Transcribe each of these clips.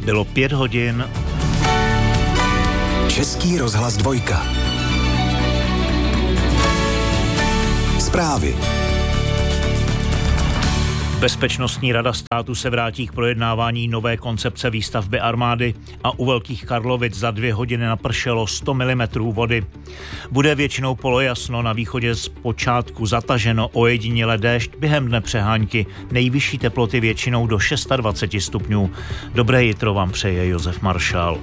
Bylo 5 hodin. Český rozhlas 2. Zprávy. Bezpečnostní rada státu se vrátí k projednávání nové koncepce výstavby armády a u Velkých Karlovic za 2 hodiny napršelo 100 mm vody. Bude většinou polojasno, na východě zpočátku zataženo, ojediněle déšť, během dne přehánky, nejvyšší teploty většinou do 26 stupňů. Dobré jitro vám přeje Josef Maršál.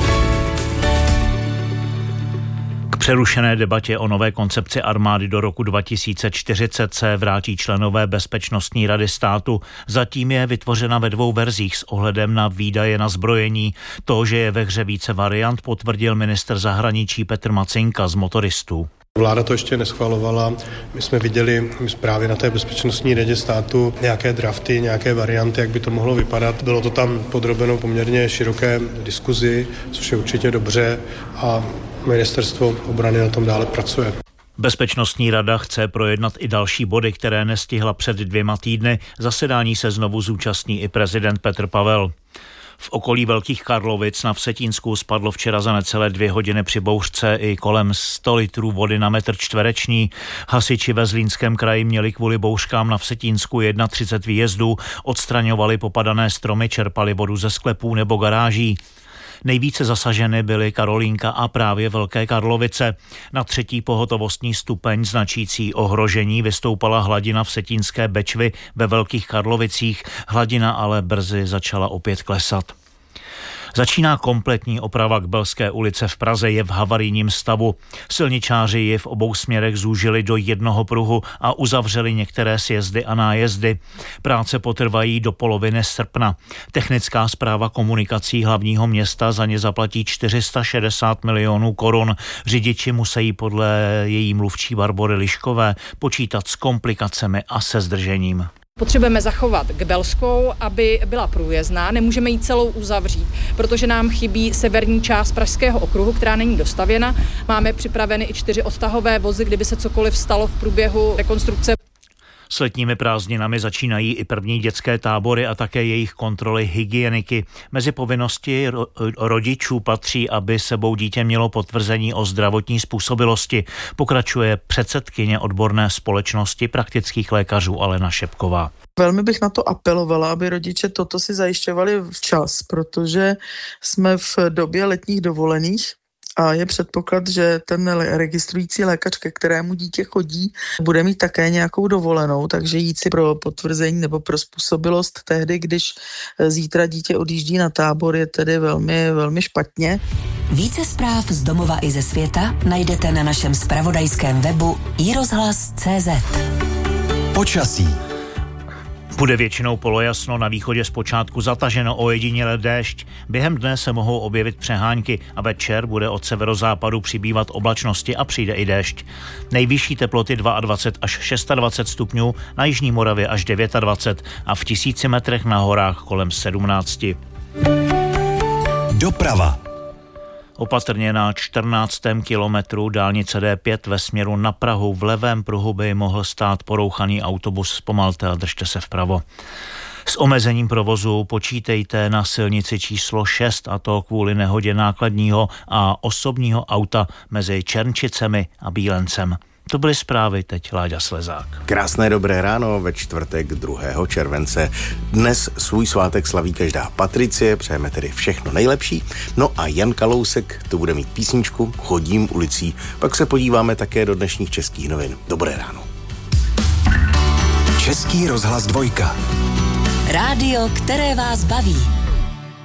K přerušené debatě o nové koncepci armády do roku 2040 se vrátí členové Bezpečnostní rady státu. Zatím je vytvořena ve 2 verzích s ohledem na výdaje na zbrojení. To, že je ve hře více variant, potvrdil ministr zahraničí Petr Macinka z Motoristů. Vláda to ještě neschvalovala. My jsme viděli právě na té Bezpečnostní radě státu nějaké drafty, nějaké varianty, jak by to mohlo vypadat. Bylo to tam podrobeno poměrně široké diskuzi, což je určitě dobře a Ministerstvo obrany na tom dále pracuje. Bezpečnostní rada chce projednat i další body, které nestihla před 2 týdny. Zasedání se znovu zúčastní i prezident Petr Pavel. V okolí Velkých Karlovic na Vsetínsku spadlo včera za necelé 2 hodiny při bouřce i kolem 100 litrů vody na metr čtvereční. Hasiči ve Zlínském kraji měli kvůli bouřkám na Vsetínsku 31 výjezdů, odstraňovali popadané stromy, čerpali vodu ze sklepů nebo garáží. Nejvíce zasaženy byly Karolínka a právě Velké Karlovice. Na 3. pohotovostní stupeň značící ohrožení vystoupala hladina Vsetínské Bečvy ve Velkých Karlovicích. Hladina ale brzy začala opět klesat. Začíná kompletní oprava Kbelské ulice v Praze, je v havarijním stavu. Silničáři ji v obou směrech zúžili do jednoho pruhu a uzavřeli některé sjezdy a nájezdy. Práce potrvají do poloviny srpna. Technická správa komunikací hlavního města za ně zaplatí 460 milionů korun. Řidiči musí podle její mluvčí Barbory Liškové počítat s komplikacemi a se zdržením. Potřebujeme zachovat Kbelskou, aby byla průjezdná, nemůžeme ji celou uzavřít, protože nám chybí severní část Pražského okruhu, která není dostavěna. Máme připraveny i 4 odtahové vozy, kdyby se cokoliv stalo v průběhu rekonstrukce. S letními prázdninami začínají i první dětské tábory a také jejich kontroly hygieniky. Mezi povinnosti rodičů patří, aby sebou dítě mělo potvrzení o zdravotní způsobilosti. Pokračuje předsedkyně odborné společnosti praktických lékařů Alena Šepková. Velmi bych na to apelovala, aby rodiče toto si zajišťovali včas, protože jsme v době letních dovolených. A je předpoklad, že ten registrující lékař, ke kterému dítě chodí, bude mít také nějakou dovolenou, takže jít si pro potvrzení nebo pro způsobilost tehdy, když zítra dítě odjíždí na tábor, je tedy velmi, velmi špatně. Více zpráv z domova i ze světa najdete na našem zpravodajském webu iRozhlas.cz. Počasí. Bude většinou polojasno, na východě zpočátku zataženo, ojediněle déšť. Během dne se mohou objevit přehánky a večer bude od severozápadu přibývat oblačnosti a přijde i déšť. Nejvyšší teploty 22 až 26 stupňů, na jižní Moravě až 29 a v 1000 metrech na horách kolem 17. Doprava. Opatrně na 14. kilometru dálnice D5 ve směru na Prahu v levém pruhu by mohl stát porouchaný autobus. Zpomalte a držte se vpravo. S omezením provozu počítejte na silnici číslo 6, a to kvůli nehodě nákladního a osobního auta mezi Černčicemi a Bílencem. To byly zprávy, teď Láďa Slezák. Krásné dobré ráno ve čtvrtek 2. července. Dnes svůj svátek slaví každá Patricie, přejeme tedy všechno nejlepší. No a Jan Kalousek tu bude mít písničku Chodím ulicí, pak se podíváme také do dnešních českých novin. Dobré ráno. Český rozhlas 2. Rádio, které vás baví.